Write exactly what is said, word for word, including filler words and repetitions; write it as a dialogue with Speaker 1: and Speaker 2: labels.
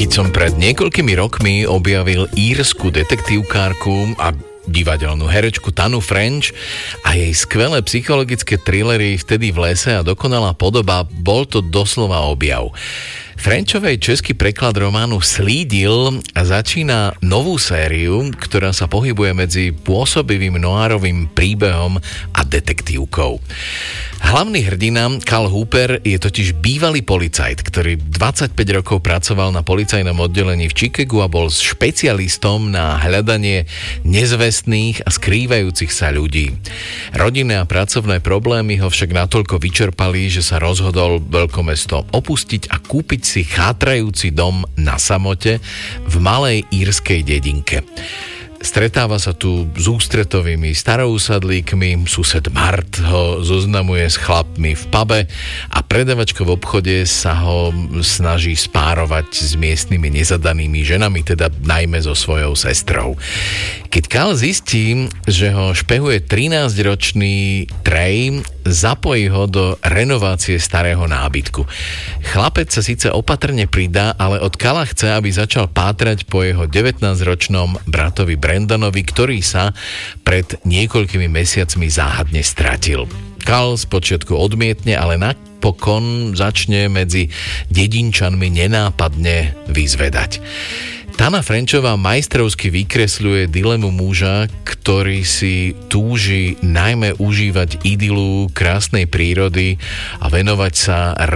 Speaker 1: Keď som pred niekoľkými rokmi objavil írsku detektívkárku a divadelnú herečku Tanu French a jej skvelé psychologické thrillery Vtedy v lese a Dokonalá podoba, bol to doslova objav. Frenchovej český preklad románu Slídil začína novú sériu, ktorá sa pohybuje medzi pôsobivým noárovým príbehom a detektívkou. Hlavný hrdina Karl Hooper je totiž bývalý policajt, ktorý dvadsaťpäť rokov pracoval na policajnom oddelení v Chicagu a bol špecialistom na hľadanie nezvestných a skrývajúcich sa ľudí. Rodinné a pracovné problémy ho však natoľko vyčerpali, že sa rozhodol veľkomesto opustiť a kúpiť si chátrajúci dom na samote v malej írskej dedinke. Stretáva sa tu s ústretovými starousadlíkmi, sused Mart ho zoznamuje s chlapmi v pube a predavačka v obchode sa ho snaží spárovať s miestnymi nezadanými ženami, teda najmä so svojou sestrou. Keď Karl zistí, že ho špehuje trinásťročný Trey, zapojí ho do renovácie starého nábytku. Chlapec sa síce opatrne pridá, ale od Karla chce, aby začal pátrať po jeho devätnásťročnom bratovi Brandonovi, ktorý sa pred niekoľkými mesiacmi záhadne stratil. Karl spočiatku odmietne, ale napokon začne medzi dedinčanmi nenápadne vyzvedať. Tana Frenchová majstrovsky vykresľuje dilemu muža, ktorý si túži najmä užívať idylu krásnej prírody a venovať sa